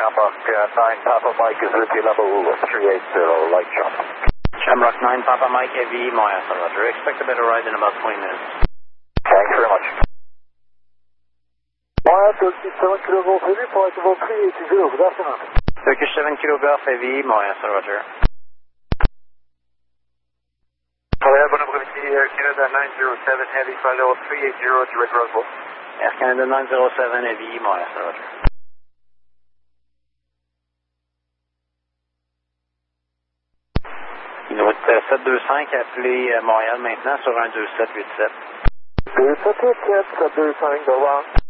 Shamrock 9 Papa Mike is with you, level 380, light jump. Shamrock 9 Papa Mike, Heavy, Maya, Roger. Expect a better ride in about 20 minutes. Thanks very much. Maya, 37 kilovolts heavy, flight level 380, good afternoon. Turkish 7 Kilo Golf, Heavy, Maya, Roger. Hello, Bonaparte Air Canada 907 Heavy, flight level 380, direct Roswell. Air Canada 907, Heavy, Maya, Roger. Inuit 725, appelez Montréal maintenant sur un 2787. 2787, 725, go on.